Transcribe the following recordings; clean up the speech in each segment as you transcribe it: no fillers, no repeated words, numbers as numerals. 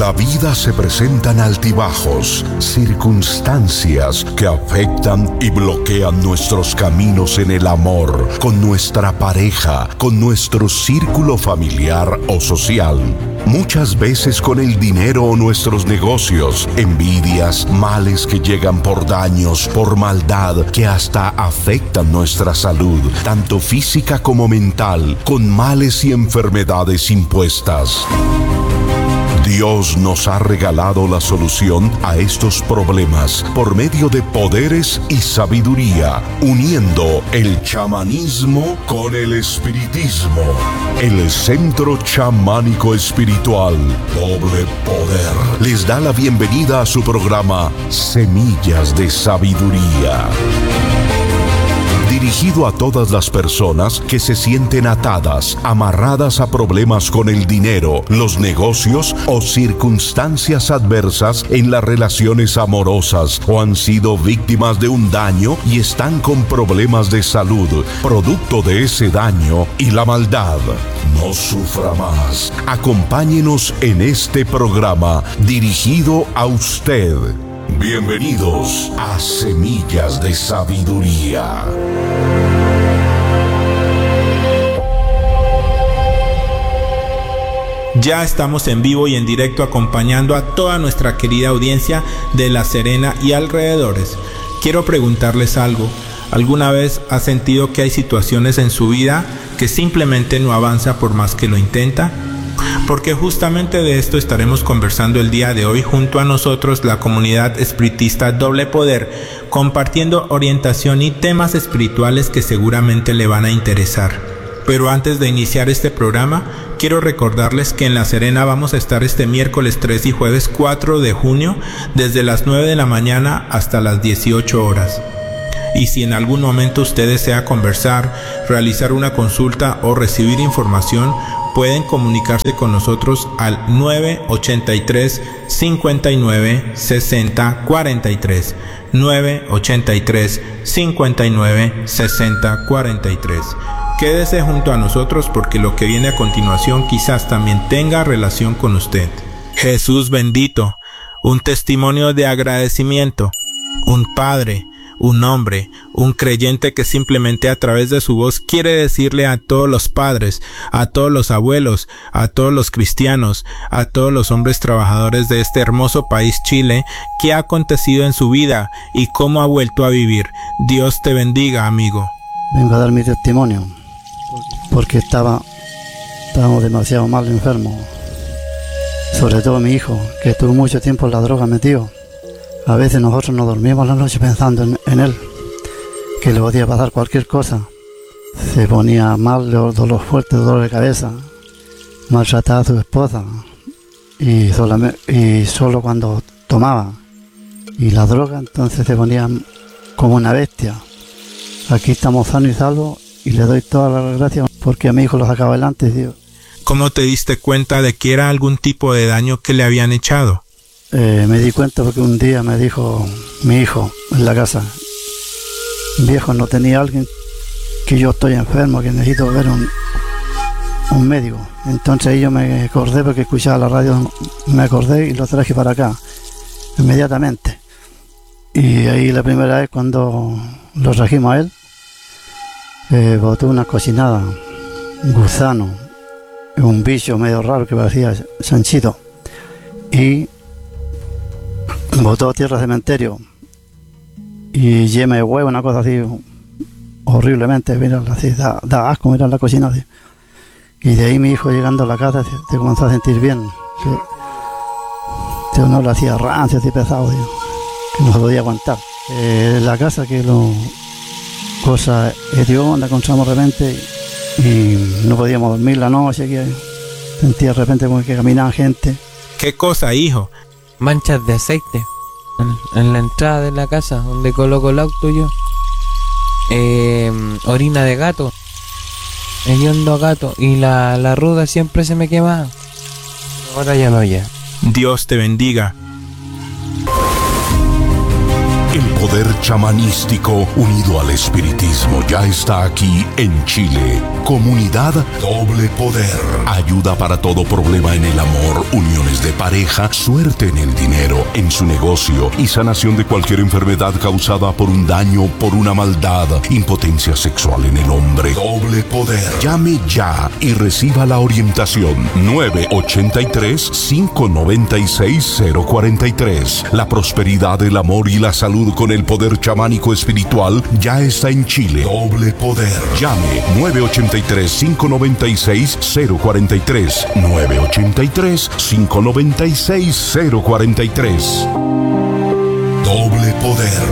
la vida se presentan altibajos, circunstancias que afectan y bloquean nuestros caminos en el amor, con nuestra pareja, con nuestro círculo familiar o social. Muchas veces con el dinero o nuestros negocios, envidias, males que llegan por daños, por maldad, que hasta afectan nuestra salud, tanto física como mental, con males y enfermedades impuestas. Dios nos ha regalado la solución a estos problemas por medio de poderes y sabiduría, uniendo el chamanismo con el espiritismo. El Centro Chamánico Espiritual Doble Poder les da la bienvenida a su programa Semillas de Sabiduría, dirigido a todas las personas que se sienten atadas, amarradas a problemas con el dinero, los negocios o circunstancias adversas en las relaciones amorosas, o han sido víctimas de un daño y están con problemas de salud, producto de ese daño y la maldad. No sufra más. Acompáñenos en este programa dirigido a usted. Bienvenidos a Semillas de Sabiduría. Ya estamos en vivo y en directo acompañando a toda nuestra querida audiencia de La Serena y alrededores. Quiero preguntarles algo. ¿Alguna vez ha sentido que hay situaciones en su vida que simplemente no avanza por más que lo intenta? Porque justamente de esto estaremos conversando el día de hoy junto a nosotros, la comunidad espiritista Doble Poder, compartiendo orientación y temas espirituales que seguramente le van a interesar. Pero antes de iniciar este programa, quiero recordarles que en La Serena vamos a estar este miércoles 3 y jueves 4 de junio desde las 9 de la mañana hasta las 18 horas. Y si en algún momento usted desea conversar, realizar una consulta o recibir información, pueden comunicarse con nosotros al 983 59 60 43, 983 59 60 43. Quédese junto a nosotros porque lo que viene a continuación quizás también tenga relación con usted. Jesús bendito, un testimonio de agradecimiento, un padre, un hombre, un creyente que simplemente a través de su voz quiere decirle a todos los padres, a todos los abuelos, a todos los cristianos, a todos los hombres trabajadores de este hermoso país Chile, qué ha acontecido en su vida y cómo ha vuelto a vivir. Dios te bendiga, amigo. Vengo a dar mi testimonio porque estábamos demasiado mal enfermos, sobre todo mi hijo, que estuvo mucho tiempo en la droga metido. A veces nosotros nos dormíamos la noche pensando en él, que le podía pasar cualquier cosa. Se ponía mal, dolor fuerte, dolor de cabeza, maltrataba a su esposa y solo cuando tomaba y la droga, entonces se ponía como una bestia. Aquí estamos sanos y salvos y le doy todas las gracias porque a mi hijo lo sacaba adelante, Dios. ¿Cómo te diste cuenta de que era algún tipo de daño que le habían echado? Me di cuenta porque un día me dijo mi hijo en la casa: viejo, ¿no tenía alguien que yo estoy enfermo, que necesito ver un médico? Entonces ahí yo me acordé porque escuchaba la radio, me acordé y lo traje para acá inmediatamente. Y ahí la primera vez cuando lo trajimos a él, botó una cochinada, un gusano, un bicho medio raro que parecía chanchito, y botó tierra de cementerio y yema de huevo, una cosa así horriblemente, mirarla así, da asco mirar la cocina así. Y de ahí mi hijo llegando a la casa se comenzó a sentir bien, que no lo hacía rancio, así pesado, tío, que no se podía aguantar. La casa que cosa hedionda, encontramos de repente y no podíamos dormir la noche, que sentía de repente como que caminaban gente. ¿Qué cosa, hijo? Manchas de aceite en la entrada de la casa donde coloco el auto yo. Orina de gato, hediondo gato, y la ruda siempre se me quemaba. Ahora ya no, ya. Dios te bendiga. El poder chamanístico unido al espiritismo ya está aquí en Chile. Comunidad Doble Poder. Ayuda para todo problema en el amor, uniones de pareja, suerte en el dinero, en su negocio y sanación de cualquier enfermedad causada por un daño, por una maldad, impotencia sexual en el hombre. Doble Poder. Llame ya y reciba la orientación. 983-596-043. La prosperidad, el amor y la salud con el poder chamánico espiritual ya está en Chile. Doble Poder. Llame 983-596-043. 983-596-043. Doble Poder.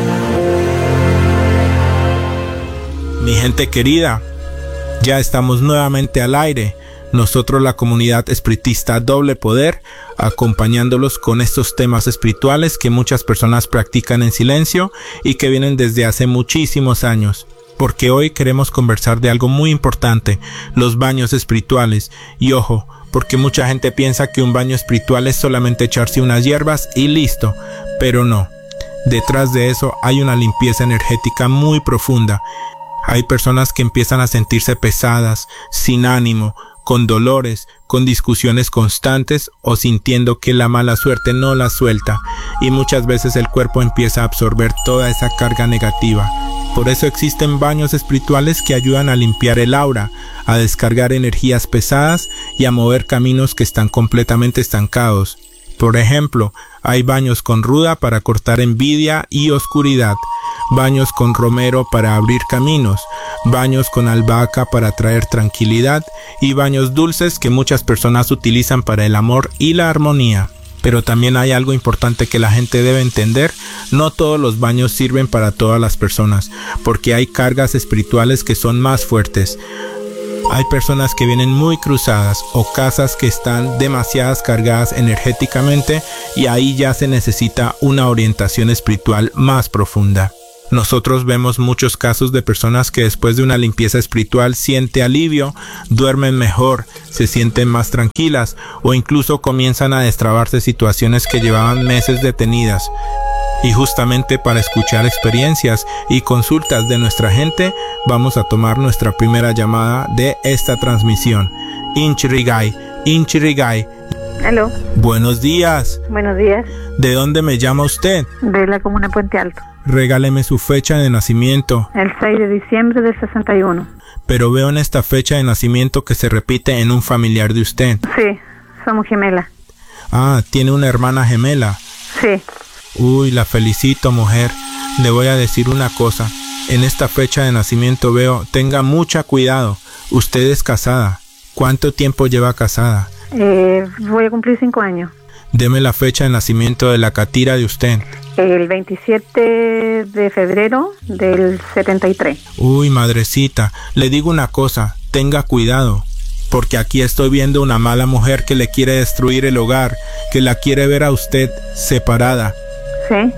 Mi gente querida, ya estamos nuevamente al aire. Nosotros, la comunidad espiritista Doble Poder, acompañándolos con estos temas espirituales que muchas personas practican en silencio y que vienen desde hace muchísimos años. Porque hoy queremos conversar de algo muy importante, los baños espirituales. Y ojo, porque mucha gente piensa que un baño espiritual es solamente echarse unas hierbas y listo, pero no. Detrás de eso hay una limpieza energética muy profunda. Hay personas que empiezan a sentirse pesadas, sin ánimo, con dolores, con discusiones constantes o sintiendo que la mala suerte no la suelta, y muchas veces el cuerpo empieza a absorber toda esa carga negativa. Por eso existen baños espirituales que ayudan a limpiar el aura, a descargar energías pesadas y a mover caminos que están completamente estancados. Por ejemplo, hay baños con ruda para cortar envidia y oscuridad, baños con romero para abrir caminos, baños con albahaca para traer tranquilidad y baños dulces que muchas personas utilizan para el amor y la armonía. Pero también hay algo importante que la gente debe entender: no todos los baños sirven para todas las personas, porque hay cargas espirituales que son más fuertes. Hay personas que vienen muy cruzadas o casas que están demasiadas cargadas energéticamente, y ahí ya se necesita una orientación espiritual más profunda. Nosotros vemos muchos casos de personas que después de una limpieza espiritual sienten alivio, duermen mejor, se sienten más tranquilas o incluso comienzan a destrabarse situaciones que llevaban meses detenidas. Y justamente para escuchar experiencias y consultas de nuestra gente, vamos a tomar nuestra primera llamada de esta transmisión. Inchirigai, Inchirigai. Aló. Buenos días. Buenos días. ¿De dónde me llama usted? De la comuna Puente Alto. Regáleme su fecha de nacimiento. El 6 de diciembre del 61. Pero veo en esta fecha de nacimiento que se repite en un familiar de usted. Sí, somos gemelas. Ah, ¿tiene una hermana gemela? Sí. Uy, la felicito, mujer. Le voy a decir una cosa. En esta fecha de nacimiento veo, tenga mucha cuidado. Usted es casada. ¿Cuánto tiempo lleva casada? Voy a cumplir 5 años. Deme la fecha de nacimiento de la catira de usted. El 27 de febrero del 73. Uy, madrecita, le digo una cosa, tenga cuidado, porque aquí estoy viendo una mala mujer que le quiere destruir el hogar, que la quiere ver a usted separada. Sí.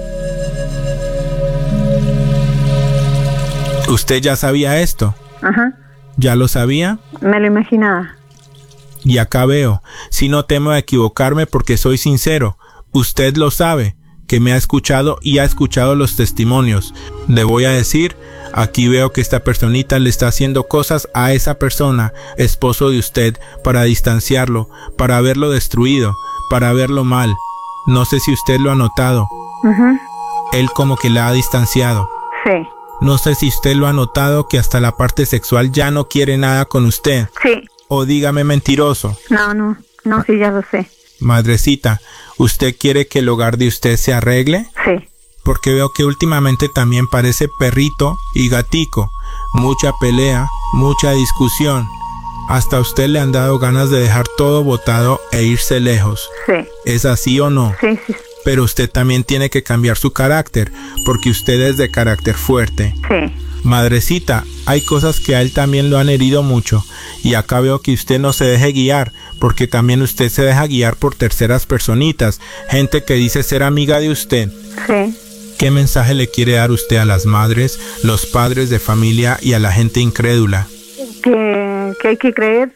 ¿Usted ya sabía esto? Ajá. ¿Ya lo sabía? Me lo imaginaba. Y acá veo, si no temo a equivocarme porque soy sincero, usted lo sabe, que me ha escuchado y ha escuchado los testimonios. Le voy a decir, aquí veo que esta personita le está haciendo cosas a esa persona, esposo de usted, para distanciarlo, para verlo destruido, para verlo mal. No sé si usted lo ha notado. Ajá. Él como que la ha distanciado. Sí. No sé si usted lo ha notado, que hasta la parte sexual ya no quiere nada con usted. Sí. O dígame mentiroso. No, sí, ya lo sé. Madrecita, ¿usted quiere que el hogar de usted se arregle? Sí. Porque veo que últimamente también parece perrito y gatico. Mucha pelea, mucha discusión. Hasta a usted le han dado ganas de dejar todo botado e irse lejos. Sí. ¿Es así o no? Sí, sí. Pero usted también tiene que cambiar su carácter, porque usted es de carácter fuerte. Sí. Madrecita, hay cosas que a él también lo han herido mucho, y acá veo que usted no se deje guiar, porque también usted se deja guiar por terceras personitas, gente que dice ser amiga de usted. Sí. ¿Qué mensaje le quiere dar usted a las madres, los padres de familia y a la gente incrédula? Que hay que creer,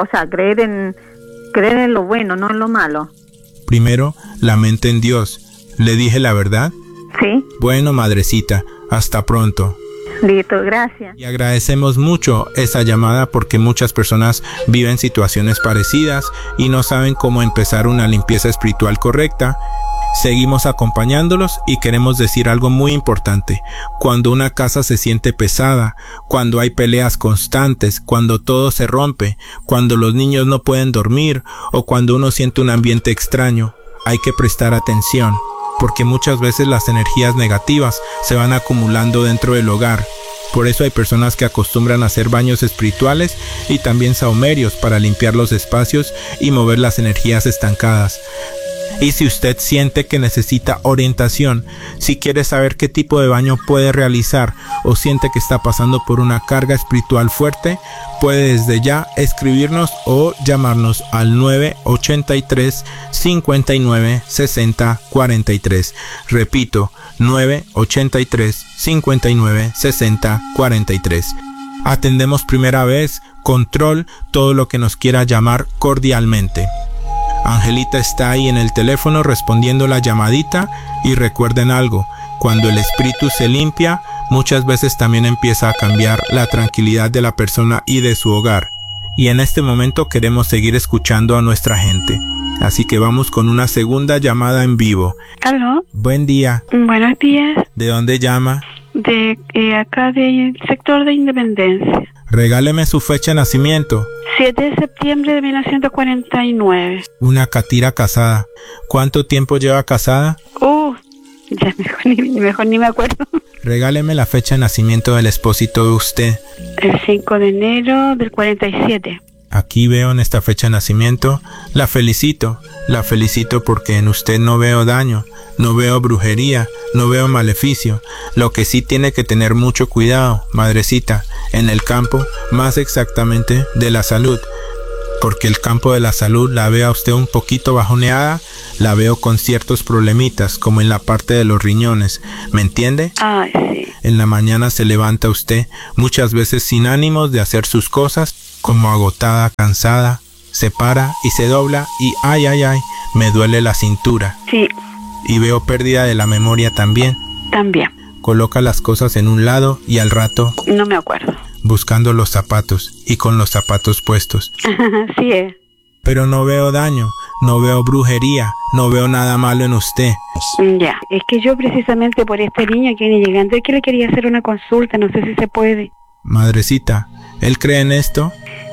creer en lo bueno, no en lo malo. Primero, la mente en Dios. ¿Le dije la verdad? Sí. Bueno, madrecita, hasta pronto. Listo, gracias. Y agradecemos mucho esa llamada porque muchas personas viven situaciones parecidas y no saben cómo empezar una limpieza espiritual correcta. Seguimos acompañándolos y queremos decir algo muy importante. Cuando una casa se siente pesada, cuando hay peleas constantes, cuando todo se rompe, cuando los niños no pueden dormir o cuando uno siente un ambiente extraño, hay que prestar atención, porque muchas veces las energías negativas se van acumulando dentro del hogar. Por eso hay personas que acostumbran a hacer baños espirituales y también sahumerios para limpiar los espacios y mover las energías estancadas. Y si usted siente que necesita orientación, si quiere saber qué tipo de baño puede realizar o siente que está pasando por una carga espiritual fuerte, puede desde ya escribirnos o llamarnos al 983 59 60 43. Repito, 983 59 60 43. Atendemos primera vez, control, todo lo que nos quiera llamar cordialmente. Angelita está ahí en el teléfono respondiendo la llamadita y recuerden algo, cuando el espíritu se limpia, muchas veces también empieza a cambiar la tranquilidad de la persona y de su hogar. Y en este momento queremos seguir escuchando a nuestra gente. Así que vamos con una segunda llamada en vivo. ¿Aló? Buen día. Buenos días. ¿De dónde llama? De acá del sector de Independencia. Regáleme su fecha de nacimiento. 7 de septiembre de 1949. Una catira casada. ¿Cuánto tiempo lleva casada? Ya mejor ni me acuerdo. Regáleme la fecha de nacimiento del esposito de usted. El 5 de enero del 47. Aquí veo en esta fecha de nacimiento. La felicito porque en usted no veo daño, no veo brujería, no veo maleficio. Lo que sí tiene que tener mucho cuidado, madrecita, en el campo, más exactamente de la salud, porque el campo de la salud la veo a usted un poquito bajoneada, la veo con ciertos problemitas, como en la parte de los riñones, ¿me entiende? Ay, sí. En la mañana se levanta usted, muchas veces sin ánimos de hacer sus cosas, como agotada, cansada, se para y se dobla y ay, me duele la cintura. Sí. Y veo pérdida de la memoria también. También. Coloca las cosas en un lado y al rato... No me acuerdo. Buscando los zapatos y con los zapatos puestos. Sí es. Pero no veo daño, no veo brujería, no veo nada malo en usted. Ya, es que yo precisamente por este niño que viene llegando, es que le quería hacer una consulta, no sé si se puede. Madrecita, ¿él cree en esto?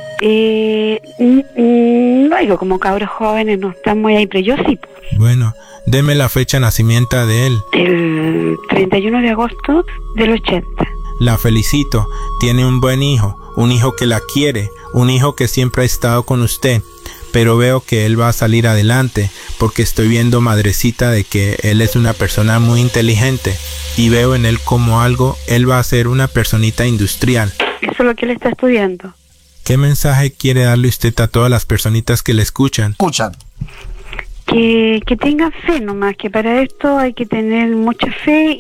No digo, como cabros jóvenes no están muy ahí, pero yo sí. Bueno, deme la fecha de nacimiento de él. El 31 de agosto del 80. La felicito, tiene un buen hijo, un hijo que la quiere, un hijo que siempre ha estado con usted, pero veo que él va a salir adelante, porque estoy viendo, madrecita, de que él es una persona muy inteligente, y veo en él como algo, él va a ser una personita industrial. Eso es lo que él está estudiando. ¿Qué mensaje quiere darle usted a todas las personitas que le escuchan? Que tengan fe nomás, que para esto hay que tener mucha fe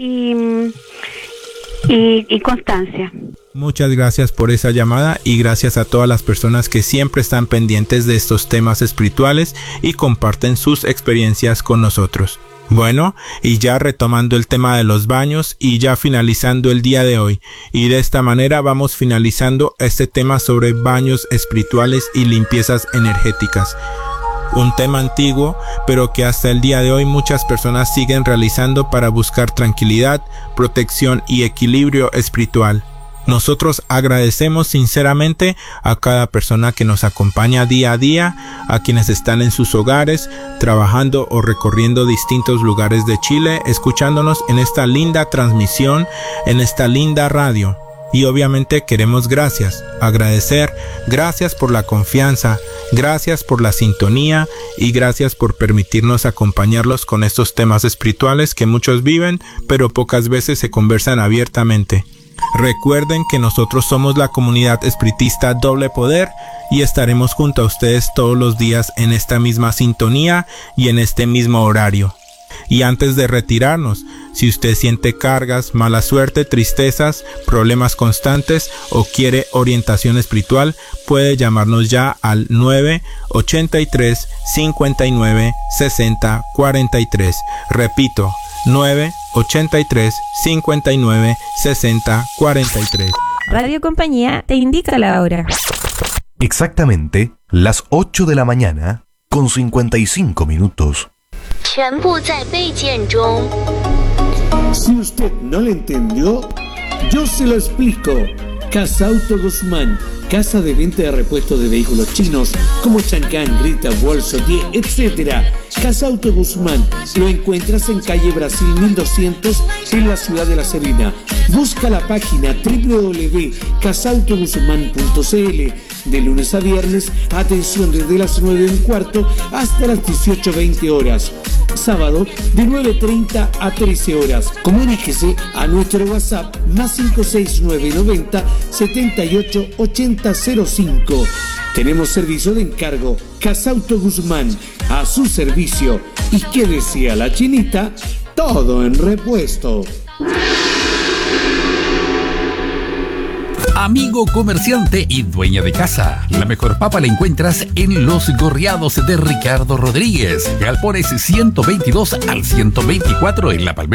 y constancia. Muchas gracias por esa llamada y gracias a todas las personas que siempre están pendientes de estos temas espirituales y comparten sus experiencias con nosotros. Bueno, y ya retomando el tema de los baños y ya finalizando el día de hoy, y de esta manera vamos finalizando este tema sobre baños espirituales y limpiezas energéticas. Un tema antiguo, pero que hasta el día de hoy muchas personas siguen realizando para buscar tranquilidad, protección y equilibrio espiritual. Nosotros agradecemos sinceramente a cada persona que nos acompaña día a día, a quienes están en sus hogares, trabajando o recorriendo distintos lugares de Chile, escuchándonos en esta linda transmisión, en esta linda radio. Y obviamente queremos agradecer, gracias por la confianza, gracias por la sintonía y gracias por permitirnos acompañarlos con estos temas espirituales que muchos viven, pero pocas veces se conversan abiertamente. Recuerden que nosotros somos la comunidad espiritista Doble Poder y estaremos junto a ustedes todos los días en esta misma sintonía y en este mismo horario. Y antes de retirarnos, si usted siente cargas, mala suerte, tristezas, problemas constantes o quiere orientación espiritual, puede llamarnos ya al 983 59 60 43. Repito, 983 59 60 43. Radio Compañía te indica la hora. Exactamente las 8 de la mañana con 55 minutos. Si usted no lo entendió, yo se lo explico. Casa Auto Guzmán, casa de venta de repuestos de vehículos chinos como Chancán, Grita, Bolso, 10, etc. Casa Auto Guzmán, lo encuentras en calle Brasil 1200 en la ciudad de La Serena. Busca la página www.casautoguzmán.cl. De lunes a viernes, atención desde las 9:15 hasta las 18:20 horas. Sábado de 9:30 a 13 horas. Comuníquese a nuestro WhatsApp más 56990 78 80 05. Tenemos servicio de encargo. Casa Auto Guzmán, a su servicio. ¿Y qué decía la chinita? Todo en repuesto. Amigo comerciante y dueña de casa, la mejor papa la encuentras en Los Gorriados de Ricardo Rodríguez. Galpones 122 al 124 en La Palmera.